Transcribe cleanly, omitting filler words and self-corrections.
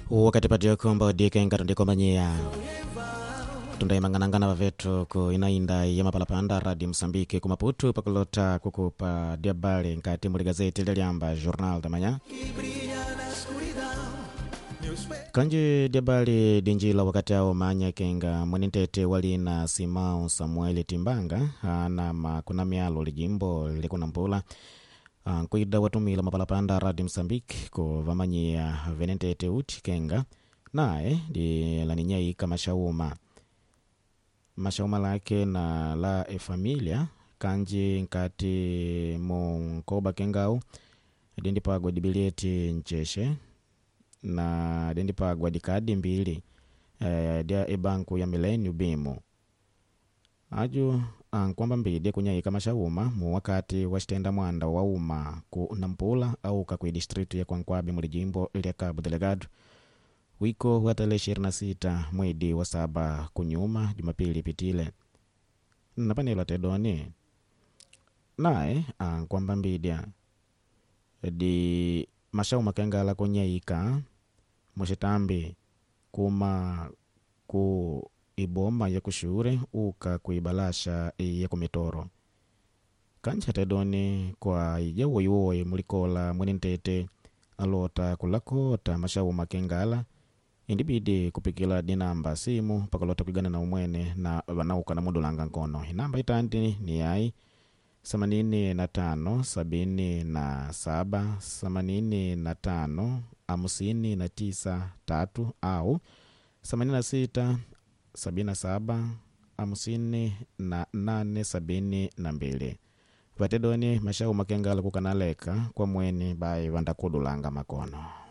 wakati patio komba dika ingatondiko manyia tundaimang'anang'ana vavetu ku inainda ya mapalapanda radi Msambiki kumaputu pakulota kukupa diabali nkati muli gazeti liliamba Jornal da Manhã kanji diabali dinjila wakati ao manya kenga mwenintete wali na Simão Samuel Timbanga na makuna mialo lijimbo likuna mpula kuida watumila mapalapanda radi Msambiki kuvamanyia venentete uti kenga nae di laninyai kama mashauma lake na la familia kanji nkati munkoba kengau dindi pagwa dibilieti ncheshe na dindi pagwa dikadi mbili dia banku ya Millennium Bimu aju kwamba mbide kunyai kama shauma mu wakati washtenda mwanda wa uma ku Nampula au kakwi district ya Kwankwabi muli jimbo ya Cabo Delgado wiko wa tarehe 26 mwezi wa 7 kunyuma Jumapili pitile na panelo tedoni nae kwamba mbidia di mashauma kengala kunyaika moshitambi kuma ku iboma ya kushure uka kuibalasha ya kumitoro kancha tedoni kwa yewo yuwe mulikola mwenintete alota kulakota mashauma kengala indibidi kupikila dinamba simu pakalota kugana na umwene na wanauka na mudulanga nkono inamba itandi ni ai 85 77 85 59 3 au 86 77 58 72 vatedoni mashauma kengala kukanaleka kwa mwene bai vandakudulanga makono